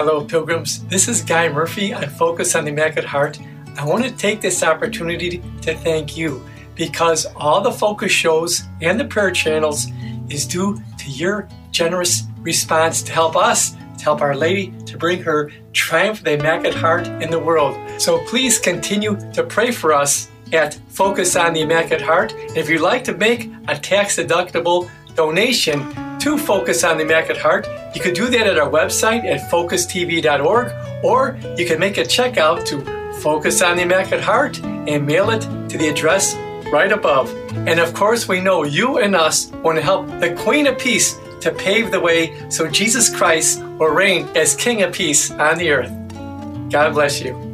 fellow pilgrims. This is Guy Murphy on Focus on the Immaculate Heart. I want to take this opportunity to thank you because all the Focus shows and the prayer channels is due to your generous response to help us, to help Our Lady, to bring her triumph of the Immaculate Heart in the world. So please continue to pray for us at Focus on the Immaculate Heart. And if you'd like to make a tax-deductible donation to Focus on the Immaculate Heart, you could do that at our website at focustv.org, or you can make a check out to Focus on the Immaculate Heart and mail it to the address right above. And of course, we know you and us want to help the Queen of Peace to pave the way so Jesus Christ will reign as King of Peace on the earth. God bless you.